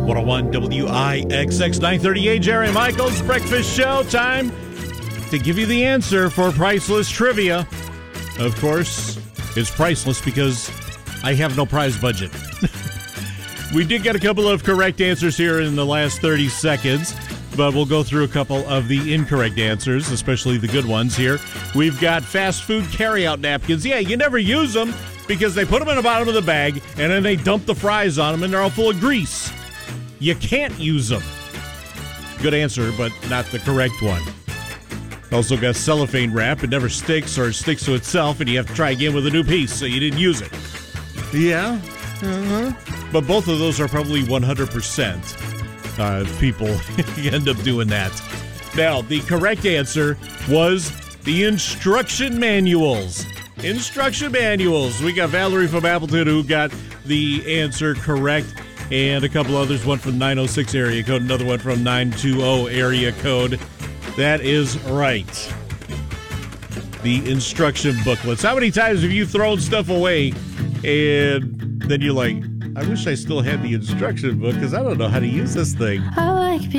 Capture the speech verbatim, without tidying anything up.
one oh one W I X X nine thirty-eight, Jerry Michaels Breakfast Show. Time to give you the answer for Priceless Trivia. Of course, it's priceless because I have no prize budget. We did get a couple of correct answers here in the last thirty seconds, but we'll go through a couple of the incorrect answers, especially the good ones here. We've got fast food carryout napkins. Yeah, you never use them because they put them in the bottom of the bag and then they dump the fries on them and they're all full of grease. You can't use them. Good answer, but not the correct one. Also got cellophane wrap. It never sticks or sticks to itself and you have to try again with a new piece, so you didn't use it. Yeah, uh-huh. But both of those are probably one hundred percent uh, people end up doing that. Now, the correct answer was the instruction manuals. Instruction manuals. We got Valerie from Appleton who got the answer correct, and a couple others, one from nine oh six area code, another one from nine two oh area code. That is right. The instruction booklets. How many times have you thrown stuff away and then you're like, I wish I still had the instruction book because I don't know how to use this thing. I like